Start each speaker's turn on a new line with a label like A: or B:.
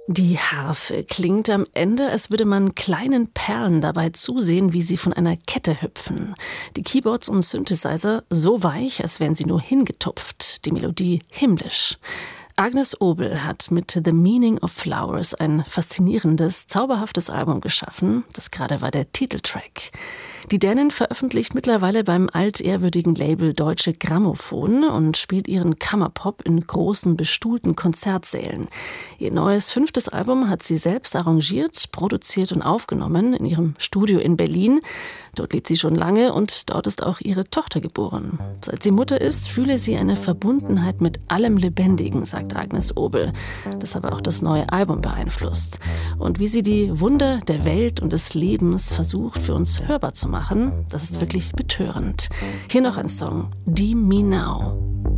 A: Die Harfe klingt am Ende, als würde man kleinen Perlen dabei zusehen, wie sie von einer Kette hüpfen. Die Keyboards und Synthesizer so weich, als wären sie nur hingetupft. Die Melodie himmlisch. Agnes Obel hat mit The Meaning of Flowers ein faszinierendes, zauberhaftes Album geschaffen. Das gerade war der Titeltrack. Die Dänin veröffentlicht mittlerweile beim altehrwürdigen Label Deutsche Grammophon und spielt ihren Kammerpop in großen, bestuhlten Konzertsälen. Ihr neues 5. Album hat sie selbst arrangiert, produziert und aufgenommen in ihrem Studio in Berlin. Dort lebt sie schon lange und dort ist auch ihre Tochter geboren. Seit sie Mutter ist, fühle sie eine Verbundenheit mit allem Lebendigen, sagt Agnes Obel, das aber auch das neue Album beeinflusst. Und wie sie die Wunder der Welt und des Lebens versucht, für uns hörbar zu machen, das ist wirklich betörend. Hier noch ein Song, Deem Me Now.